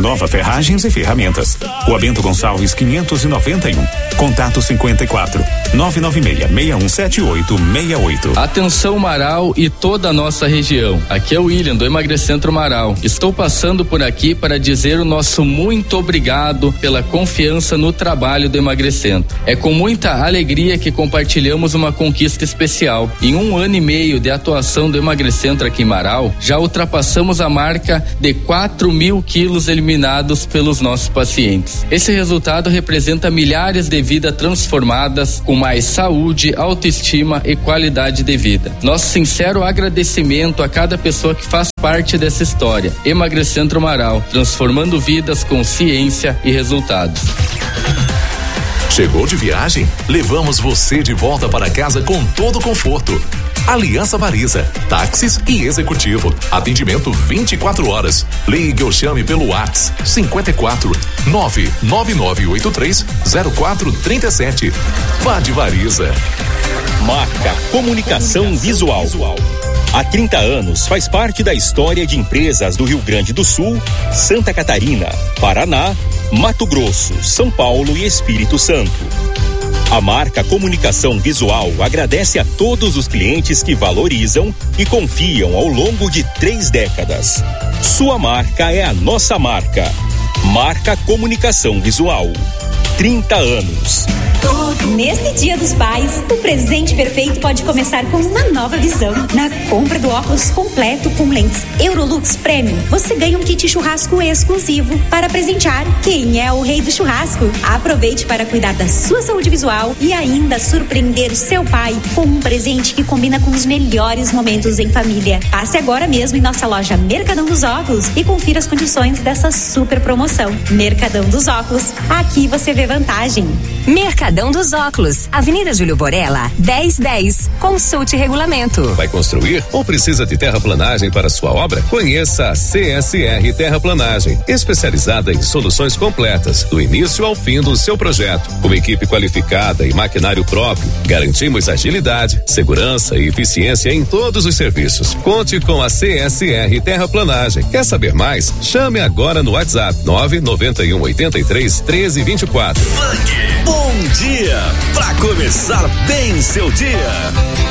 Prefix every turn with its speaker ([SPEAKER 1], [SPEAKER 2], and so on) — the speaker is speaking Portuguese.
[SPEAKER 1] Nova Ferragens e Ferramentas. Rua Bento Gonçalves 591. Contato 54 996-617868.
[SPEAKER 2] Atenção Marau e toda a nossa região. Aqui é o William do Emagrecentro Marau. Estou passando por aqui para dizer o nosso muito obrigado pela confiança no trabalho do Emagrecentro. É com muita alegria que compartilhamos uma conquista especial. Em 1 ano e meio de atuação do Emagrecentro aqui em Marau, já ultrapassamos a marca de 4.000 quilos eliminados pelos nossos pacientes. Esse resultado representa milhares de vidas transformadas com mais saúde, autoestima e qualidade de vida. Nosso sincero agradecimento a cada pessoa que faz parte dessa história. Emagrecentro Marau, transformando vidas com ciência e resultados.
[SPEAKER 3] Chegou de viagem? Levamos você de volta para casa com todo conforto. Aliança Marisa, táxis e executivo. Atendimento 24 horas. Ligue ou chame pelo WhatsApp 54 99983 0437. Vá de Marisa.
[SPEAKER 4] Marca Comunicação Visual. Há 30 anos faz parte da história de empresas do Rio Grande do Sul, Santa Catarina, Paraná, Mato Grosso, São Paulo e Espírito Santo. A marca Comunicação Visual agradece a todos os clientes que valorizam e confiam ao longo de 3 décadas. Sua marca é a nossa marca. Marca Comunicação Visual. 30 anos.
[SPEAKER 5] Neste Dia dos Pais, o presente perfeito pode começar com uma nova visão. Na compra do óculos completo com lentes Eurolux Premium, você ganha um kit churrasco exclusivo para presentear quem é o rei do churrasco. Aproveite para cuidar da sua saúde visual e ainda surpreender o seu pai com um presente que combina com os melhores momentos em família. Passe agora mesmo em nossa loja Mercadão dos Óculos e confira as condições dessa super promoção. Mercadão dos Óculos, aqui você vê vantagem.
[SPEAKER 6] Mercadão dos Óculos, Avenida Júlio Borella, 1010. Consulte regulamento.
[SPEAKER 7] Vai construir ou precisa de terraplanagem para sua obra? Conheça a CSR Terraplanagem, especializada em soluções completas, do início ao fim do seu projeto. Com equipe qualificada e maquinário próprio, garantimos agilidade, segurança e eficiência em todos os serviços. Conte com a CSR Terraplanagem. Quer saber mais? Chame agora no WhatsApp 991 83 13 24.
[SPEAKER 8] Bom dia, pra começar bem seu dia.